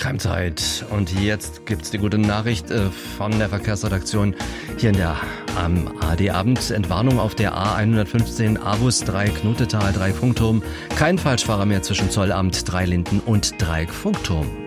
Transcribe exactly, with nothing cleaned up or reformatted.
Primetime. Und jetzt gibt's die gute Nachricht äh, von der Verkehrsredaktion hier in der am A R D-Abend. Entwarnung auf der A hundertfünfzehn Avus drei Knutetal, drei Funkturm. Kein Falschfahrer mehr zwischen Zollamt, Dreilinden und Dreieck Funkturm.